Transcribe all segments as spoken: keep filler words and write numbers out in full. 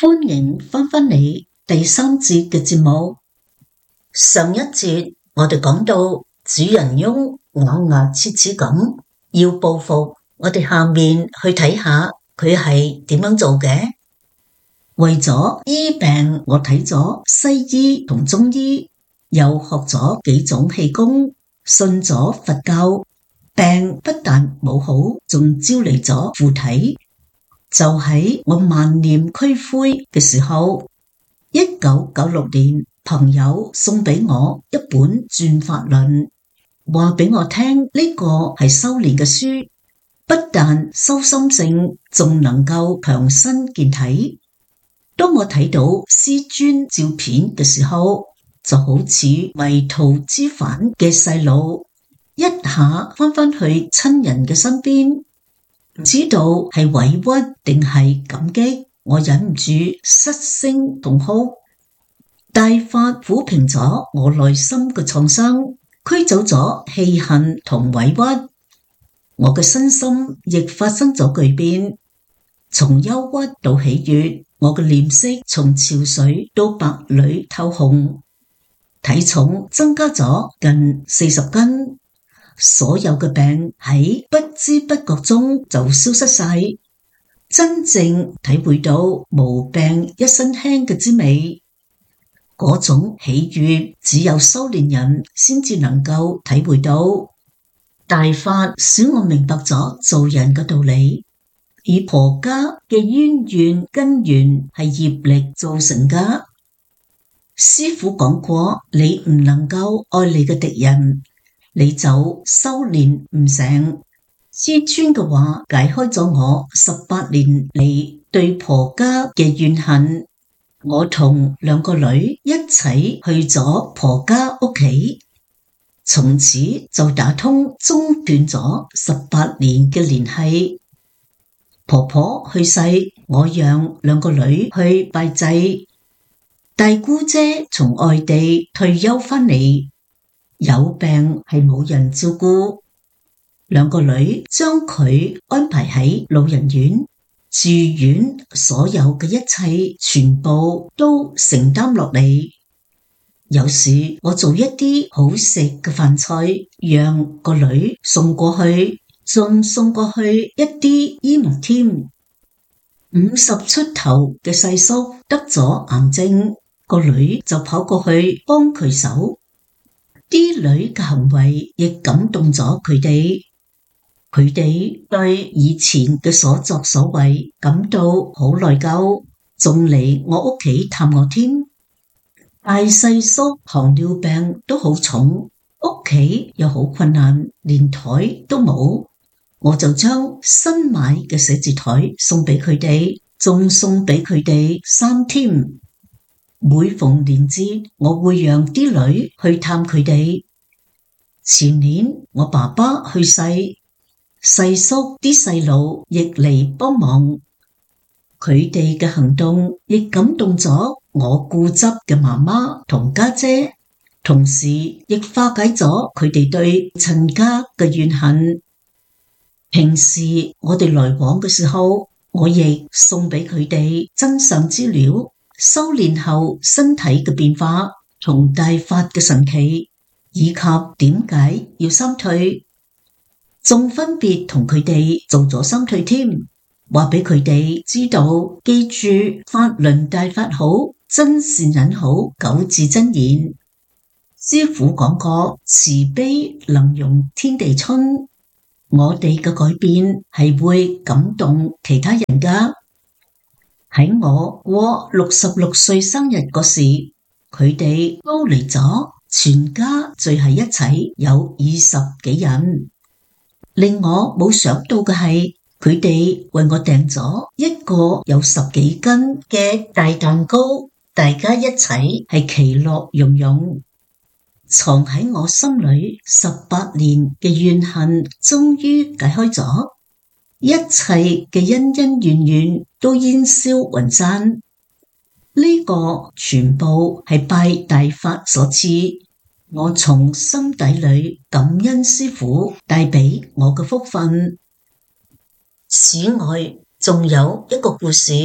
歡迎返返嚟第三節嘅節目。上一節我哋講到主人翁咬牙切齒咁要報復，我哋下面去睇下佢係點樣做嘅。為咗醫病，我睇咗西醫同中醫，又學咗幾種氣功，信咗佛教，病不但冇好，仲招嚟咗附體。就喺我萬念俱灰嘅時候，一九九六年，朋友送俾我一本轉法輪，話俾我聽呢個係修煉嘅書，不但修心性，仲能夠強身健體。當我睇到師尊照片嘅時候，就好似迷途知返嘅細路，一下翻返去親人嘅身邊。唔知道係委屈定係感激，我忍唔住失聲痛哭。大法撫平咗我內心嘅創傷，驅走咗氣恨同委屈，我嘅身心亦發生咗巨變，從憂鬱到喜悅，我嘅臉色從潮水到白裏透紅，體重增加咗近四十斤。所有嘅病喺不知不覺中就消失晒，真正體會到無病一身輕嘅滋味，嗰種喜悅只有修煉人先至能夠體會到。大法使我明白咗做人嘅道理，而婆家嘅冤怨根源係業力造成㗎。師父講過，你唔能夠愛你嘅敵人，你就修煉唔成。師尊嘅話解開咗我十八年嚟對婆家嘅怨恨。我同兩個女一齊去咗婆家屋企，從此就打通中斷咗十八年嘅聯繫。婆婆去世，我讓兩個女去拜祭。大姑姐從外地退休返嚟，有病係冇人照顧，兩個女將佢安排喺老人院住院，所有嘅一切全部都承擔落嚟。有時我做一啲好食嘅飯菜，讓個女送過去，仲送過去一啲衣物添。五十出頭嘅細叔得咗癌症，個女就跑過去幫佢手。啲女嘅行為亦感動咗佢哋，佢哋對以前嘅所作所為感到好內疚，仲嚟我屋企探我添。大細叔糖尿病都好重，屋企又好困難，連台都冇，我就將新買嘅寫字台送俾佢哋，仲送俾佢哋衫添。每逢年節，我會讓啲女去探佢哋。前年我爸爸去世，細叔啲細路亦嚟幫忙，佢哋嘅行動亦感動咗我固執嘅媽媽同家姐，同時亦化解咗佢哋對親家嘅怨恨。平時我哋來往嘅時候，我亦送俾佢哋真相資料，修煉後身體嘅變化同大法嘅神奇，以及點解要三退，仲分別同佢哋做咗三退添，話俾佢哋知道，記住法輪大法好，真善忍好九字真言。師父講過，慈悲能容天地春，我哋嘅改變係會感動其他人噶。喺我過六十六歲生日嗰時，佢哋都嚟咗，全家聚喺一齊有二十幾人。令我冇想到嘅係，佢哋為我訂咗一個有十幾斤嘅大蛋糕，大家一齊係其樂融融。藏喺我心裏十八年嘅怨恨終於解開咗，一切嘅恩恩怨怨都煙消雲散。呢個全部係拜大法所賜，我從心底裏感恩師父帶俾我嘅福分。此外，仲有一個故事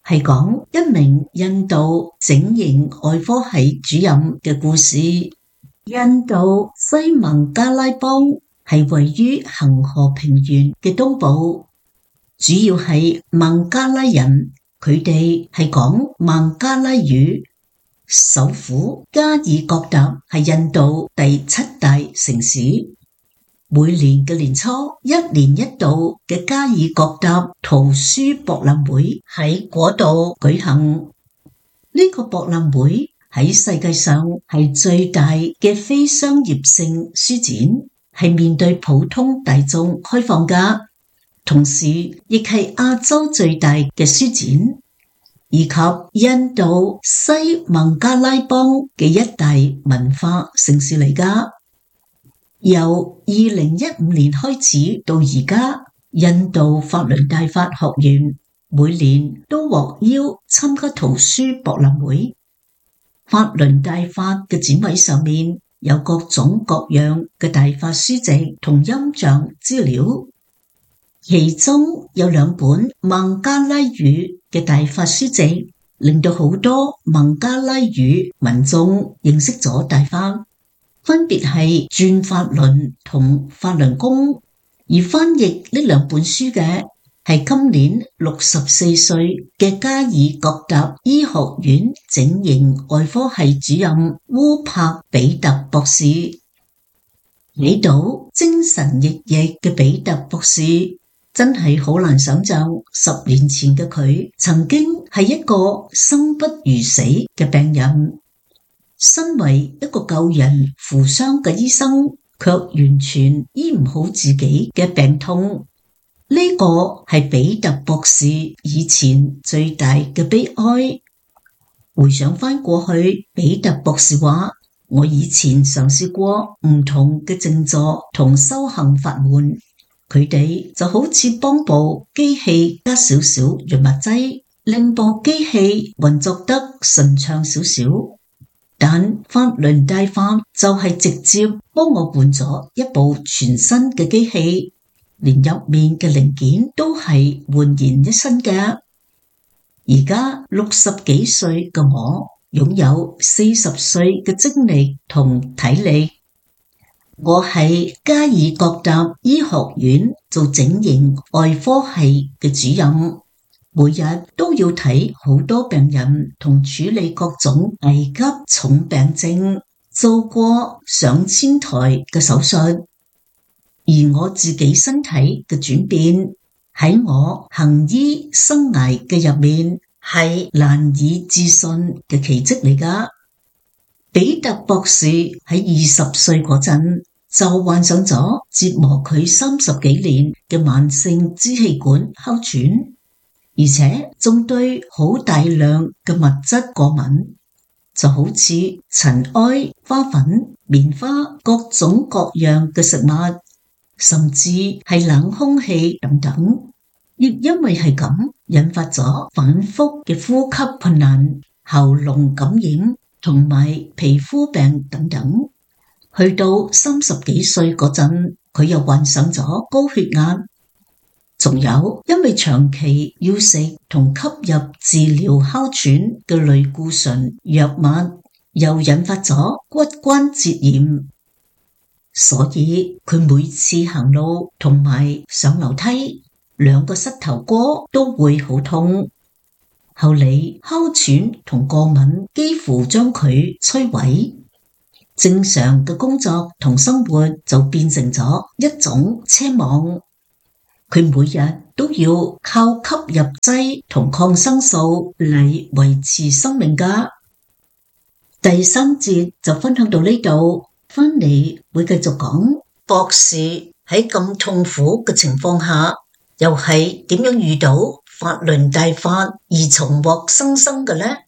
係講一名印度整形外科系主任嘅故事。印度西孟加拉邦係位於恒河平原嘅東部，主要係孟加拉人，佢哋係講孟加拉語。首府加爾各答係印度第七大城市。每年嘅年初，一年一度嘅加爾各答圖書博覽會喺嗰度舉行。呢個博覽會喺世界上係最大嘅非商業性書展，係面對普通大眾開放㗎，同時亦係亞洲最大嘅書展，以及印度西孟加拉邦嘅一大文化城市嚟㗎。由二零一五年開始到而家，印度法倫大法學院每年都獲邀參加圖書博覽會。法倫大法嘅展位上面有各種各樣嘅大法書籍同音像資料，其中有兩本孟加拉語嘅大法書籍，令到好多孟加拉語民眾認識咗大法。分別係轉法輪同法輪功，而翻譯呢兩本書嘅係今年六十四歲嘅加爾各答醫學院整形外科系主任烏柏比特博士。睇到精神奕奕嘅比特博士，真係好難想象十年前嘅佢曾經係一個生不如死嘅病人。身為一個救人扶傷嘅醫生，卻完全醫唔好自己嘅病痛，呢個係比特博士以前最大嘅悲哀。回想翻過去，比特博士話：我以前嘗試過唔同嘅靜坐同修行法門，佢哋就好似幫部機器加少少潤滑劑，令部機器運作得順暢少少。但法倫大法就係直接幫我換咗一部全新嘅機器，連入面嘅零件都係煥然一新嘅。而家六十幾歲嘅我，擁有四十歲嘅精力同體力。我係加爾各答醫學院做整形外科系嘅主任，每日都要睇好多病人同處理各種危急重病症，做過上千台嘅手術。而我自己身體嘅轉變喺我行醫生涯嘅入面係難以置信嘅奇蹟嚟㗎。比特博士喺二十歲嗰陣就患上咗折磨佢三十幾年嘅慢性支氣管哮喘，而且仲對好大量嘅物質過敏，就好似塵埃、花粉、棉花、各種各樣嘅食物，甚至係冷空氣等等。亦因為係咁，引發咗反覆嘅呼吸困難、喉嚨感染同埋皮膚病等等。去到三十幾歲嗰陣，佢又患上咗高血壓。仲有，因為長期要食同吸入治療哮喘嘅類固醇藥物，又引發咗骨關節炎，所以佢每次行路同埋上樓梯，兩個膝頭哥都會好痛。後嚟哮喘同過敏幾乎將佢摧毀，正常嘅工作同生活就變成咗一種奢望。佢每日都要靠吸入劑同抗生素嚟維持生命㗎。第三節就分享到呢度，返嚟會繼續講博士喺咁痛苦嘅情況下，又係點樣遇到法輪大法而重獲新生嘅呢？